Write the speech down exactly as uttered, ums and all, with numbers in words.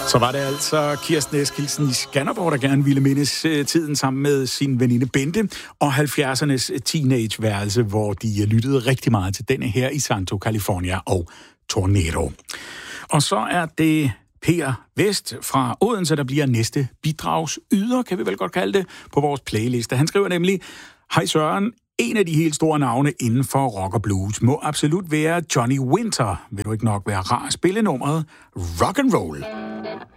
Så var det altså Kirsten Eskildsen i Skanderborg, der gerne ville mindes tiden sammen med sin veninde Bente, og halvfjerdsernes teenageværelse, hvor de lyttede rigtig meget til denne her i Santo, California og Tornado. Og så er det Per Vest fra Odense, der bliver næste bidragsyder, kan vi vel godt kalde det, på vores playliste. Han skriver nemlig: Hej Søren, en af de helt store navne inden for rock og blues må absolut være Johnny Winter. Vil du ikke nok være rar at spille nummeret Rock and Roll?